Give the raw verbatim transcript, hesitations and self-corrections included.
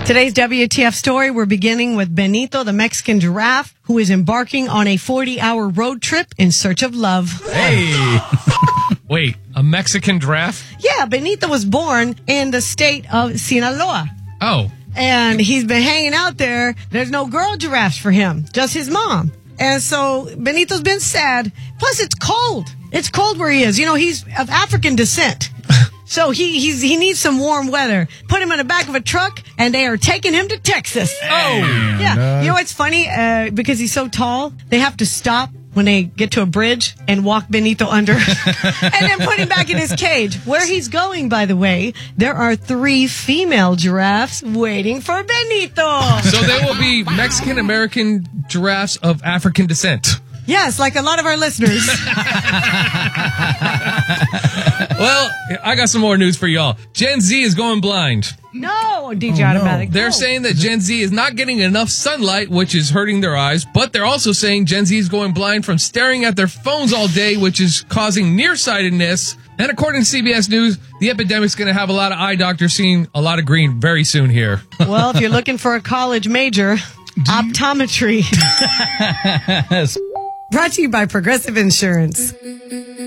Today's W T F story, we're beginning with Benito, the Mexican giraffe, who is embarking on a forty-hour road trip in search of love. Hey! Wait, a Mexican giraffe? Yeah, Benito was born in the state of Sinaloa. Oh. And he's been hanging out there. There's no girl giraffes for him, just his mom. And so Benito's been sad. Plus, it's cold. It's cold where he is. You know, he's of African descent. So he he's, he needs some warm weather. Put him in the back of a truck, and they are taking him to Texas. Oh. Yeah. You know what's funny? Uh, because he's so tall, they have to stop when they get to a bridge and walk Benito under and then put him back in his cage. Where he's going, by the way, there are three female giraffes waiting for Benito. So there will be Mexican-American giraffes of African descent. Yes, like a lot of our listeners. Well, I got some more news for y'all. Gen Z is going blind. No, D J Oh, Automatic. They're no. saying that Gen Z is not getting enough sunlight, which is hurting their eyes, but they're also saying Gen Z is going blind from staring at their phones all day, which is causing nearsightedness. And according to C B S News, the epidemic's going to have a lot of eye doctors seeing a lot of green very soon here. Well, if you're looking for a college major, optometry. Brought to you by Progressive Insurance.